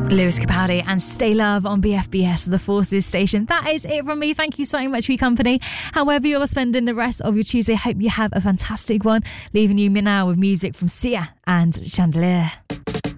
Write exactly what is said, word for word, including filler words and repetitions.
Lewis Capaldi and Stay Love on B F B S, the Forces station. That is it from me. Thank you so much for your company. However you're spending the rest of your Tuesday, hope you have a fantastic one. Leaving you now with music from Sia and Chandelier.